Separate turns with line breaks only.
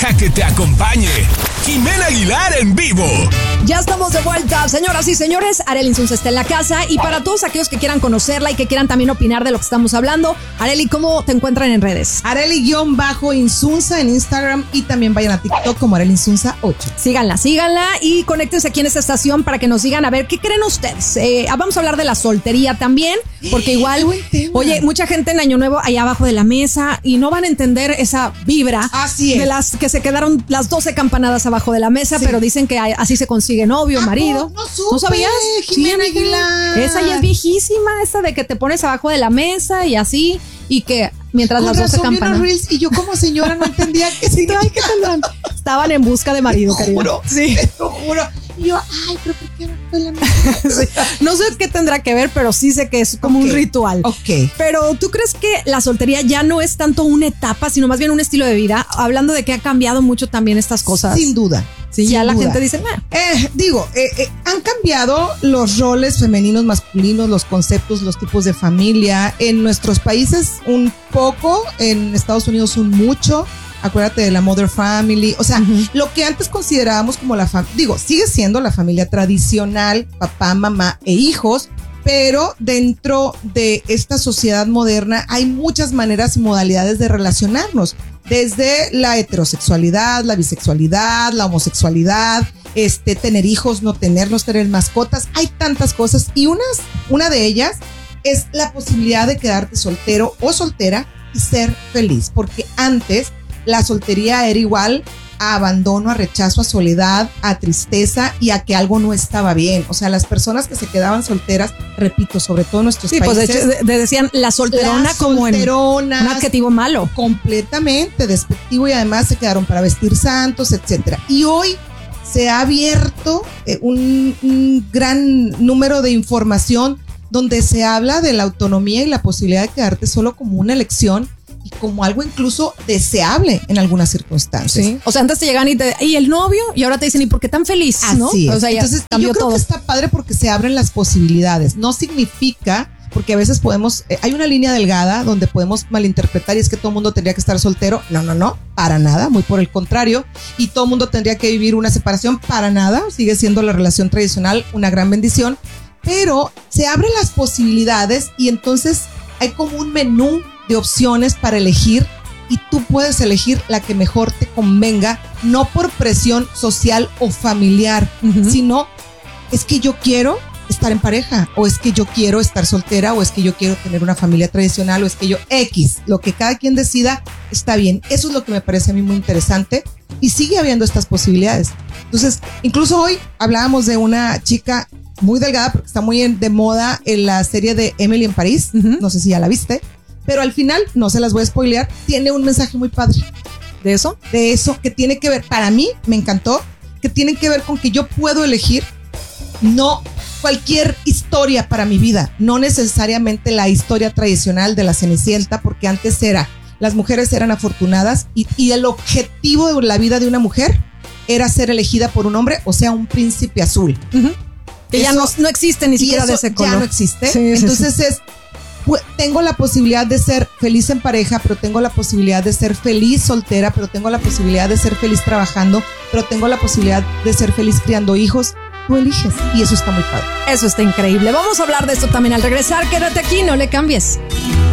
Deja que te acompañe Jimena Aguilar en vivo.
Ya estamos de vuelta, señoras y señores. Arely Insunza está en la casa. Y para todos aquellos que quieran conocerla y que quieran también opinar de lo que estamos hablando, Arely, ¿cómo te encuentran en redes?
Arely_Insunza en Instagram, y también vayan a TikTok como Arely Insunza 8.
Síganla y conéctense aquí en esta estación para que nos digan, a ver, ¿qué creen ustedes? Vamos a hablar de la soltería también, porque igual, oye, mucha gente en Año Nuevo allá abajo de la mesa y no van a entender esa vibra.
Así es.
De las que se quedaron las 12 campanadas abajo de la mesa, sí. Pero dicen que así se consigue novio, marido.
¿No sabías?
Jimena Aguilar. Esa ya es viejísima, esa de que te pones abajo de la mesa y así, y que mientras
con
las 12 campanas.
Y yo como señora no entendía qué significa.
Estaban en busca de marido,
te juro,
sí.
Te lo juro. Y yo, pero ¿por qué abajo de la mesa?
Sí. No sé qué tendrá que ver, pero sí sé que es como un ritual.
Ok.
Pero ¿tú crees que la soltería ya no es tanto una etapa, sino más bien un estilo de vida? Hablando de que ha cambiado mucho también estas cosas.
Sin duda.
Sí, ya la gente dice,
han cambiado los roles femeninos, masculinos, los conceptos, los tipos de familia. En nuestros países un poco, en Estados Unidos un mucho. Acuérdate de la mother family. O sea, lo que antes considerábamos como la familia, sigue siendo la familia tradicional, papá, mamá e hijos, pero dentro de esta sociedad moderna hay muchas maneras y modalidades de relacionarnos. Desde la heterosexualidad, la bisexualidad, la homosexualidad, tener hijos, no tenerlos, tener mascotas. Hay tantas cosas, y una de ellas es la posibilidad de quedarte soltero o soltera y ser feliz, porque antes la soltería era igual a abandono, a rechazo, a soledad, a tristeza y a que algo no estaba bien. O sea, las personas que se quedaban solteras, repito, sobre todo en nuestros países.
Pues de hecho, decían la solterona como en un adjetivo malo.
Completamente despectivo, y además se quedaron para vestir santos, etcétera. Y hoy se ha abierto un gran número de información donde se habla de la autonomía y la posibilidad de quedarte solo como una elección y como algo incluso deseable en algunas circunstancias.
Sí. O sea, antes te llegan y el novio, y ahora te dicen, ¿y por qué tan feliz? ¿No?
Así es.
O sea,
entonces, yo creo que está padre porque se abren las posibilidades. No significa, porque a veces hay una línea delgada donde podemos malinterpretar, y es que todo el mundo tendría que estar soltero. No, para nada, muy por el contrario. Y todo el mundo tendría que vivir una separación, para nada. Sigue siendo la relación tradicional una gran bendición, pero se abren las posibilidades y entonces hay como un menú de opciones para elegir, y tú puedes elegir la que mejor te convenga, no por presión social o familiar, sino es que yo quiero estar en pareja, o es que yo quiero estar soltera, o es que yo quiero tener una familia tradicional, o es que yo lo que cada quien decida está bien. Eso es lo que me parece a mí muy interesante, y sigue habiendo estas posibilidades. Entonces, incluso hoy hablábamos de una chica muy delgada, porque está muy de moda en la serie de Emily en París, no sé si ya la viste, pero al final, no se las voy a spoilear, tiene un mensaje muy padre.
¿De eso?
De eso, que tiene que ver, para mí, me encantó, que tiene que ver con que yo puedo elegir no cualquier historia para mi vida, no necesariamente la historia tradicional de la Cenicienta, porque antes las mujeres eran afortunadas, y el objetivo de la vida de una mujer era ser elegida por un hombre, o sea, un príncipe azul.
Que ya no existe ni siquiera de ese color.
Ya no existe.
Sí,
entonces tengo la posibilidad de ser feliz en pareja, pero tengo la posibilidad de ser feliz soltera, pero tengo la posibilidad de ser feliz trabajando, pero tengo la posibilidad de ser feliz criando hijos. Tú eliges, y eso está muy padre.
Eso está increíble. Vamos a hablar de esto también al regresar. Quédate aquí, no le cambies.